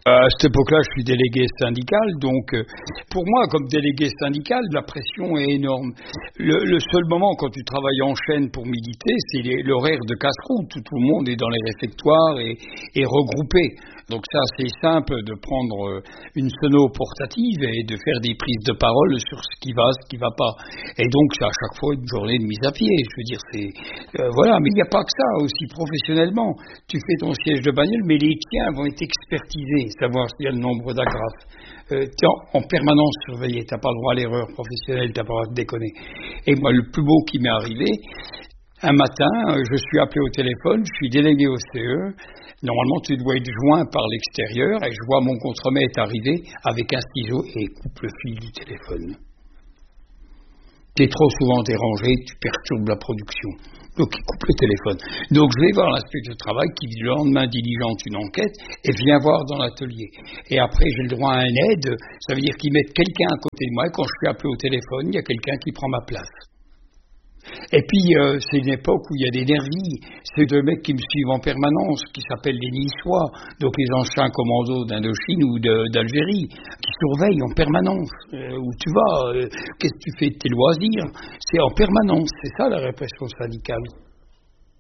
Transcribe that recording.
À cette époque-là, je suis délégué syndical, donc pour moi, comme délégué syndical, la pression est énorme. Le seul moment quand tu travailles en chaîne pour militer, c'est l'horaire de casse-croûte, où tout le monde est dans les réfectoires et regroupé. Donc ça, c'est simple de prendre une sono portative et de faire des prises de parole sur ce qui va pas. Et donc, c'est à chaque fois une journée de mise à pied. Je veux dire, voilà. Mais il n'y a pas que ça aussi professionnellement. Tu fais ton siège de bagnole, mais les tiens vont être expertisés, savoir s'il y a le nombre d'agrafes. Tu es en permanence surveillé. T'as pas le droit à l'erreur professionnelle, t'as pas le droit de déconner. Et moi, le plus beau qui m'est arrivé, un matin, je suis appelé au téléphone, je suis délégué au CE. Normalement, tu dois être joint par l'extérieur et je vois mon contremaître arriver avec un ciseau et coupe le fil du téléphone. Tu es trop souvent dérangé, tu perturbes la production. Donc, il coupe le téléphone. Donc, je vais voir l'inspecteur du travail qui, le lendemain, diligente une enquête et vient voir dans l'atelier. Et après, j'ai le droit à un aide. Ça veut dire qu'ils mettent quelqu'un à côté de moi et quand je suis appelé au téléphone, il y a quelqu'un qui prend ma place. Et puis, c'est une époque où il y a des nervis. C'est deux mecs qui me suivent en permanence, qui s'appellent les Niçois, donc les anciens commandos d'Indochine ou d'Algérie, qui surveillent en permanence. Où tu vas, qu'est-ce que tu fais de tes loisirs? C'est en permanence, c'est ça la répression syndicale.